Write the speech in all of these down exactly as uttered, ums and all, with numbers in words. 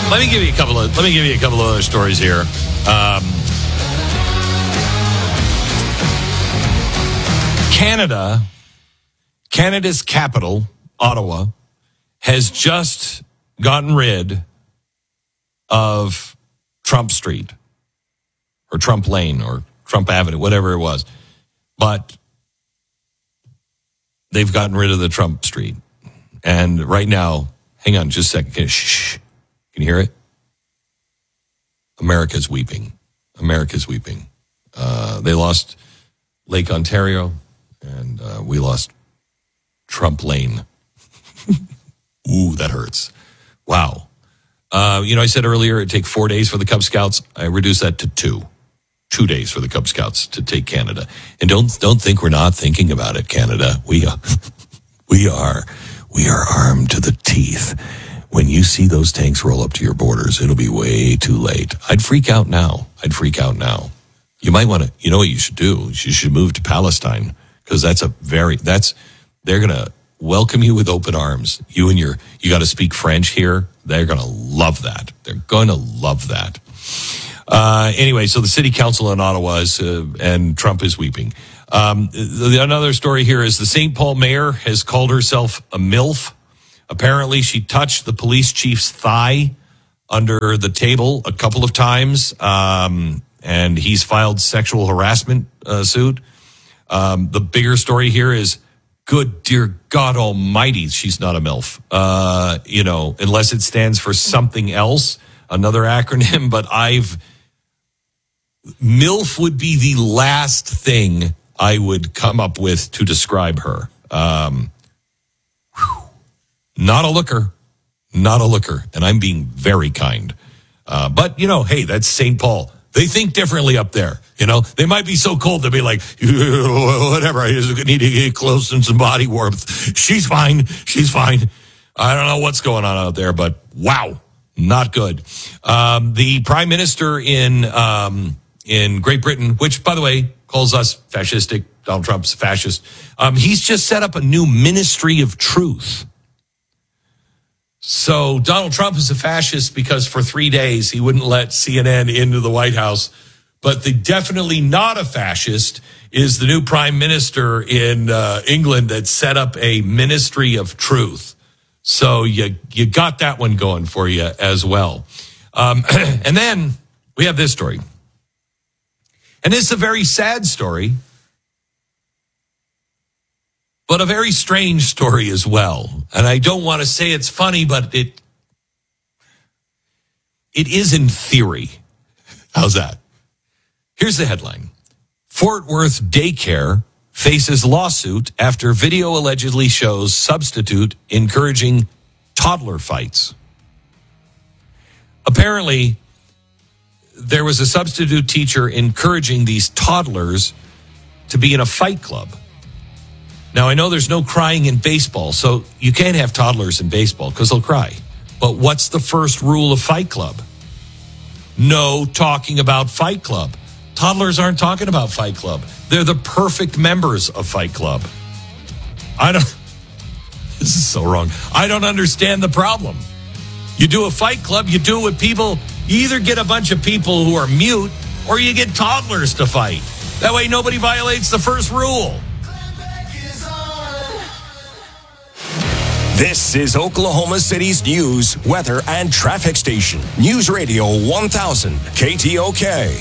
Let me give you a couple of let me give you a couple of other stories here. Um, Canada, Canada's capital, Ottawa, has just gotten rid of Trump Street or Trump Lane or Trump Avenue, whatever it was. But they've gotten rid of the Trump Street. And right now, hang on just a second. Shh. Can you hear it? America's weeping. America's weeping. Uh, they lost Lake Ontario, and uh, we lost Trump Lane. Ooh, that hurts. Wow. Uh, you know, I said earlier it'd take four days for the Cub Scouts. I reduced that to two. Two days for the Cub Scouts to take Canada. And don't don't think we're not thinking about it, Canada. We are. we are. We are armed to the teeth. When you see those tanks roll up to your borders, it'll be way too late. I'd freak out now. I'd freak out now. You might want to, you know what you should do? You should move to Palestine, because that's a very, that's, they're going to welcome you with open arms. You and your, you got to speak French here. They're going to love that. They're going to love that. Uh, anyway, so the city council in Ottawa is, uh, and Trump is weeping. Um, the, another story here is the Saint Paul mayor has called herself a MILF. Apparently, she touched the police chief's thigh under the table a couple of times, um, and he's filed sexual harassment uh, suit. Um, the bigger story here is, good dear God Almighty, she's not a MILF. Uh, you know, unless it stands for something else, another acronym. But I've MILF would be the last thing I would come up with to describe her. Um, Not a looker, not a looker, and I'm being very kind. Uh, but, you know, hey, that's Saint Paul. They think differently up there. You know, they might be so cold, they'll be like, whatever, I just need to get close and some body warmth. She's fine, she's fine. I don't know what's going on out there, but wow, not good. Um, the prime minister in um, in Great Britain, which, by the way, calls us fascistic, Donald Trump's fascist, um, he's just set up a new Ministry of Truth. So Donald Trump is a fascist because for three days he wouldn't let C N N into the White House. But the definitely not a fascist is the new prime minister in uh, England that set up a Ministry of Truth. So you you got that one going for you as well. Um, and then we have this story. And it's a very sad story, but a very strange story as well. And I don't want to say it's funny, but it it is in theory. How's that? Here's the headline. Fort Worth daycare faces lawsuit after video allegedly shows substitute encouraging toddler fights. Apparently, there was a substitute teacher encouraging these toddlers to be in a fight club. Now, I know there's no crying in baseball, so you can't have toddlers in baseball because they'll cry. But what's the first rule of Fight Club? No talking about Fight Club. Toddlers aren't talking about Fight Club. They're the perfect members of Fight Club. I don't, this is so wrong. I don't understand the problem. You do a Fight Club, you do it with people, you either get a bunch of people who are mute or you get toddlers to fight. That way nobody violates the first rule. This is Oklahoma City's news, weather, and traffic station. News Radio one thousand, K T O K.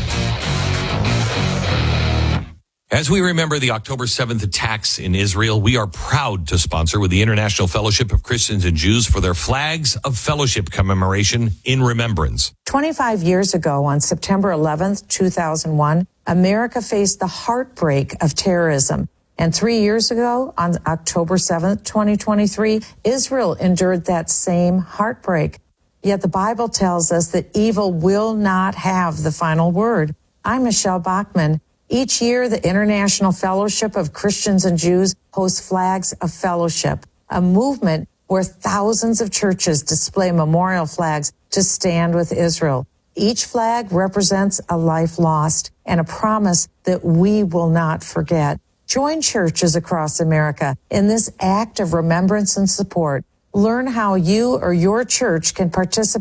As we remember the October seventh attacks in Israel, we are proud to sponsor with the International Fellowship of Christians and Jews for their Flags of Fellowship commemoration in remembrance. twenty-five years ago, on September eleventh, two thousand one, America faced the heartbreak of terrorism. And three years ago, on October seventh, twenty twenty-three, Israel endured that same heartbreak. Yet the Bible tells us that evil will not have the final word. I'm Michelle Bachman. Each year, the International Fellowship of Christians and Jews hosts Flags of Fellowship, a movement where thousands of churches display memorial flags to stand with Israel. Each flag represents a life lost and a promise that we will not forget. Join churches across America in this act of remembrance and support. Learn how you or your church can participate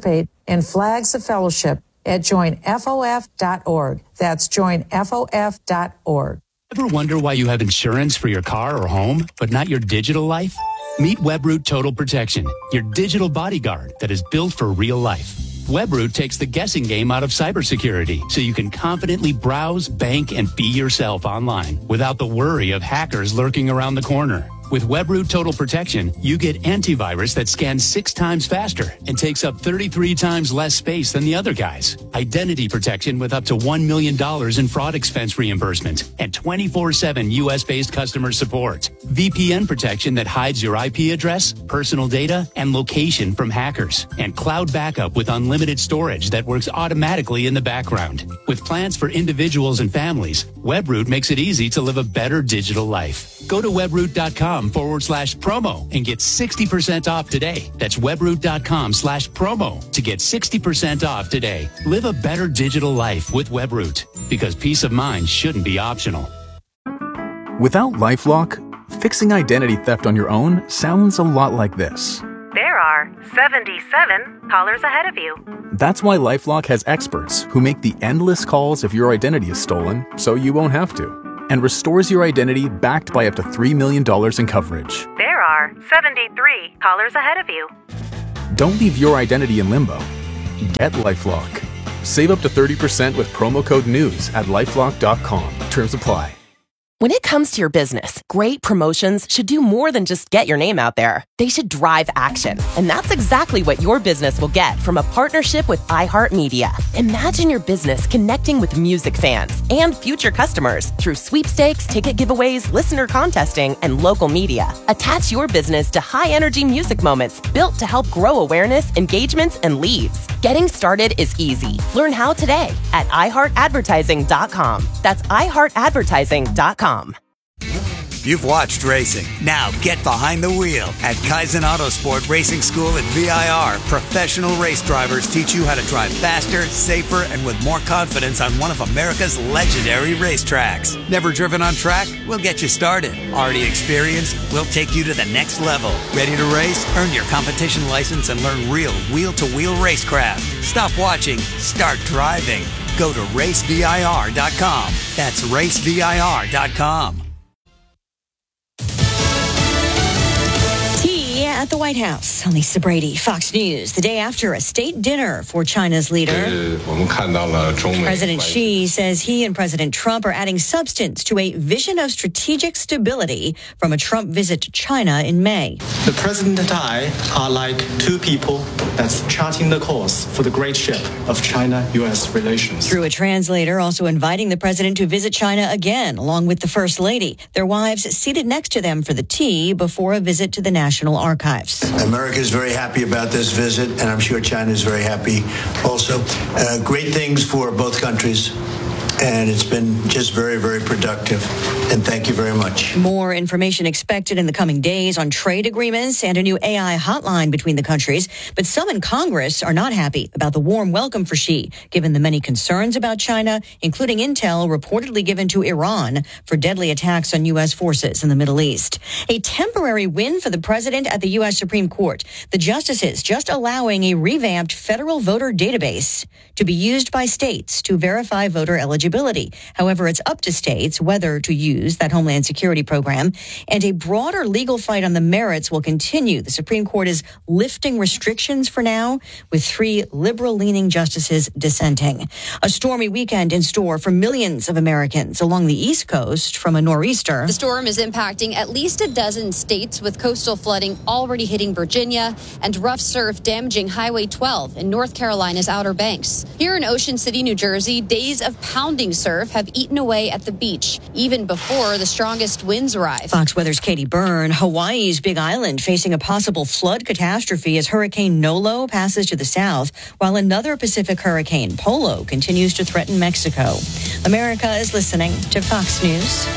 and flags of fellowship at join F O F dot org. That's join F O F dot org. Ever wonder why you have insurance for your car or home, but not your digital life? Meet Webroot Total Protection, your digital bodyguard that is built for real life. Webroot takes the guessing game out of cybersecurity so you can confidently browse, bank, and be yourself online without the worry of hackers lurking around the corner. With Webroot Total Protection, you get antivirus that scans six times faster and takes up thirty-three times less space than the other guys. Identity protection with up to one million dollars in fraud expense reimbursement and twenty-four seven U S-based customer support. V P N protection that hides your I P address, personal data, and location from hackers. And cloud backup with unlimited storage that works automatically in the background. With plans for individuals and families, Webroot makes it easy to live a better digital life. Go to webroot.com forward slash promo and get sixty percent off today. That's webroot.com slash promo to get sixty percent off today. Live a better digital life with Webroot, because peace of mind shouldn't be optional. Without LifeLock, fixing identity theft on your own sounds a lot like this. There are seventy-seven callers ahead of you. That's why LifeLock has experts who make the endless calls if your identity is stolen so you won't have to, and restores your identity backed by up to three million dollars in coverage. There are seventy-three callers ahead of you. Don't leave your identity in limbo. Get LifeLock. Save up to thirty percent with promo code NEWS at lifelock dot com. Terms apply. When it comes to your business, great promotions should do more than just get your name out there. They should drive action. And that's exactly what your business will get from a partnership with iHeartMedia. Imagine your business connecting with music fans and future customers through sweepstakes, ticket giveaways, listener contesting, and local media. Attach your business to high-energy music moments built to help grow awareness, engagements, and leads. Getting started is easy. Learn how today at i heart advertising dot com. That's i heart advertising dot com. You've watched racing. Now get behind the wheel. At Kaizen Autosport Racing School at V I R, professional race drivers teach you how to drive faster, safer, and with more confidence on one of America's legendary racetracks. Never driven on track? We'll get you started. Already experienced? We'll take you to the next level. Ready to race? Earn your competition license and learn real wheel-to-wheel racecraft. Stop watching. Start driving. Go to race V I R dot com. That's race V I R dot com. At the White House. I'm Lisa Brady, Fox News. The day after a state dinner for China's leader, President Xi says he and President Trump are adding substance to a vision of strategic stability from a Trump visit to China in May. The president and I are like two people that's charting the course for the great ship of China-U S relations. Through a translator, also inviting the president to visit China again, along with the First Lady. Their wives seated next to them for the tea before a visit to the National Archives. America is very happy about this visit, and I'm sure China is very happy also. Uh, great things for both countries, and it's been just very, very productive. And thank you very much. More information expected in the coming days on trade agreements and a new A I hotline between the countries. But some in Congress are not happy about the warm welcome for Xi, given the many concerns about China, including intel reportedly given to Iran for deadly attacks on U S forces in the Middle East. A temporary win for the president at the U S Supreme Court. The justices just allowing a revamped federal voter database to be used by states to verify voter eligibility. However, it's up to states whether to use that Homeland Security program, and a broader legal fight on the merits will continue. The Supreme Court is lifting restrictions for now, with three liberal-leaning justices dissenting. A stormy weekend in store for millions of Americans along the East Coast from a nor'easter. The storm is impacting at least a dozen states, with coastal flooding already hitting Virginia and rough surf damaging Highway twelve in North Carolina's Outer Banks. Here in Ocean City, New Jersey, days of pounding surf have eaten away at the beach, even before the strongest winds arrive. Fox Weather's Katie Byrne. Hawaii's Big Island facing a possible flood catastrophe as Hurricane Nolo passes to the south, while another Pacific hurricane, Polo, continues to threaten Mexico. America is listening to Fox News.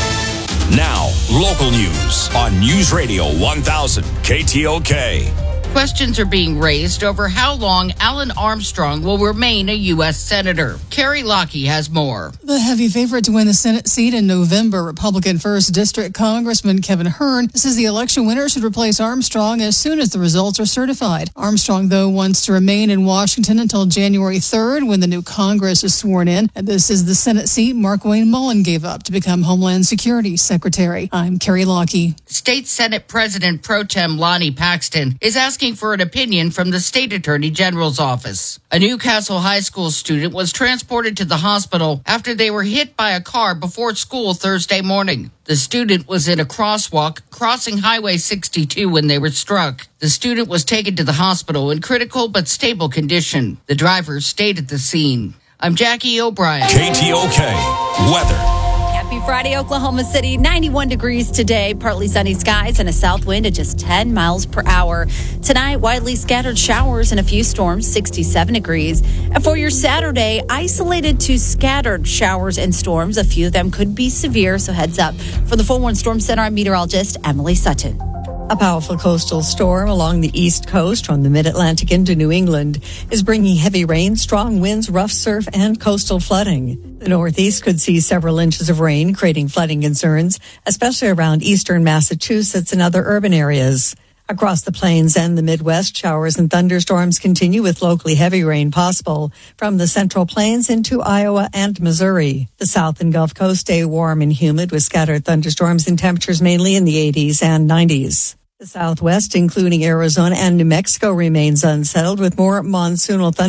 Now, local news on News Radio one thousand K T O K. Questions are being raised over how long Alan Armstrong will remain a U S Senator. Carrie Lockie has more. The heavy favorite to win the Senate seat in November, Republican first District Congressman Kevin Hern, says the election winner should replace Armstrong as soon as the results are certified. Armstrong, though, wants to remain in Washington until January third when the new Congress is sworn in. And this is the Senate seat Mark Wayne Mullen gave up to become Homeland Security Secretary. I'm Carrie Lockie. State Senate President Pro Tem Lonnie Paxton is asking for an opinion from the State Attorney General's office. A Newcastle High School student was transported to the hospital after they were hit by a car before school Thursday morning. The student was in a crosswalk crossing Highway sixty-two when they were struck. The student was taken to the hospital in critical but stable condition. The driver stayed at the scene. I'm Jackie O'Brien. K T O K weather. Happy Friday, Oklahoma City. ninety-one degrees today, partly sunny skies and a south wind at just ten miles per hour. Tonight, widely scattered showers and a few storms, sixty-seven degrees. And for your Saturday, isolated to scattered showers and storms. A few of them could be severe, so heads up. For the four one Storm Center, I'm meteorologist Emily Sutton. A powerful coastal storm along the east coast from the mid-Atlantic into New England is bringing heavy rain, strong winds, rough surf, and coastal flooding. The Northeast could see several inches of rain, creating flooding concerns, especially around eastern Massachusetts and other urban areas. Across the plains and the Midwest, showers and thunderstorms continue with locally heavy rain possible from the Central Plains into Iowa and Missouri. The South and Gulf Coast stay warm and humid with scattered thunderstorms and temperatures mainly in the eighties and nineties. The Southwest, including Arizona and New Mexico, remains unsettled with more monsoonal thunderstorms.